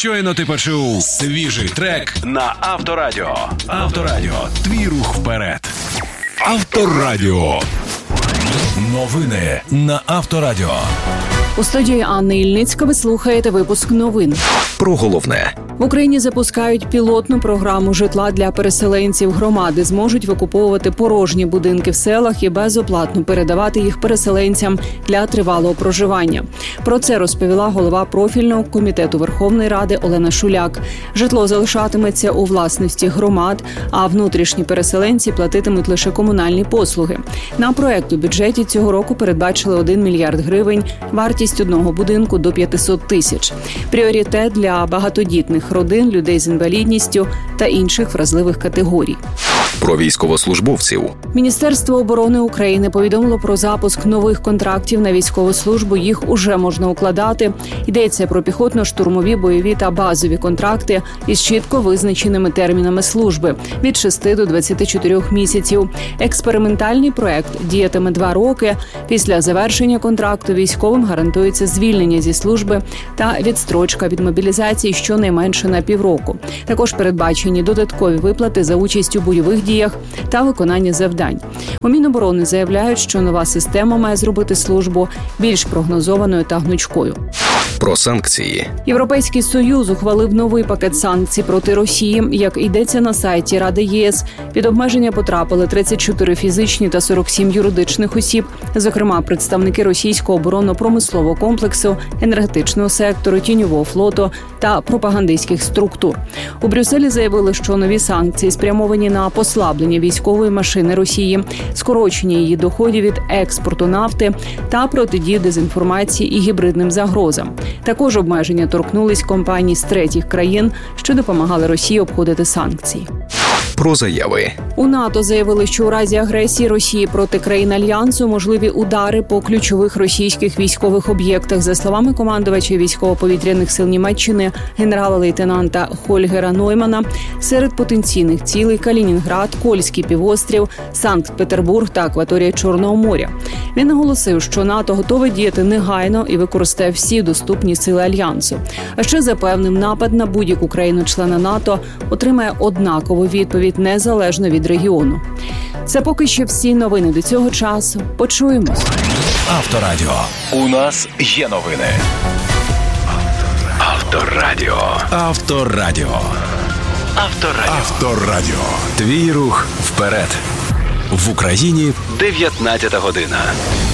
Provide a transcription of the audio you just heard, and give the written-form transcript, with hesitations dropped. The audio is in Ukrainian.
Щойно ти почув свіжий трек на Авторадіо. Авторадіо. Твій рух вперед. Авторадіо. Новини на Авторадіо. У студії Анни Ільницька ви слухаєте випуск новин. Про головне. В Україні запускають пілотну програму житла для переселенців. Громади зможуть викуповувати порожні будинки в селах і безоплатно передавати їх переселенцям для тривалого проживання. Про це розповіла голова профільного комітету Верховної Ради Олена Шуляк. Житло залишатиметься у власності громад, а внутрішні переселенці платитимуть лише комунальні послуги. На проект у бюджеті цього року передбачили 1 мільярд гривень, вартість одного будинку до 500 тисяч. Пріоритет для багатодітних родин, людей з інвалідністю та інших вразливих категорій. Про військовослужбовців. Міністерство оборони України повідомило про запуск нових контрактів на військову службу. Їх уже можна укладати. Йдеться про піхотно-штурмові, бойові та базові контракти із чітко визначеними термінами служби – від 6 до 24 місяців. Експериментальний проект діятиме 2 роки. Після завершення контракту військовим гарантується звільнення зі служби та відстрочка від мобілізації щонайменше на півроку. Також передбачені додаткові виплати за участь у бойових діях та виконання завдань. У Міноборони заявляють, що нова система має зробити службу більш прогнозованою та гнучкою. Про санкції. Європейський Союз ухвалив новий пакет санкцій проти Росії. Як йдеться на сайті Ради ЄС, під обмеження потрапили 34 фізичні та 47 юридичних осіб, зокрема представники російського оборонно-промислового комплексу, енергетичного сектору, тіньового флоту та пропагандистських структур. У Брюсселі заявили, що нові санкції спрямовані на послаблення військової машини Росії, скорочення її доходів від експорту нафти та протидію дезінформації і гібридним загрозам. Також обмеження торкнулись компаній з третіх країн, що допомагали Росії обходити санкції. Про заяви. У НАТО заявили, що у разі агресії Росії проти країн Альянсу можливі удари по ключових російських військових об'єктах. За словами командувача військово-повітряних сил Німеччини генерала-лейтенанта Хольгера Ноймана, серед потенційних цілей Калінінград, Кольський півострів, Санкт-Петербург та акваторія Чорного моря. Він наголосив, що НАТО готове діяти негайно і використає всі доступні сили Альянсу. А ще запевнив, напад на будь-яку країну-члена НАТО отримає однакову відповідь незалежно від регіону. Це поки що всі новини до цього часу. Почуємось. Авторадіо. У нас є новини. Авторадіо. Авторадіо. Авторадіо. Авторадіо. Твій рух вперед. В Україні 19 година.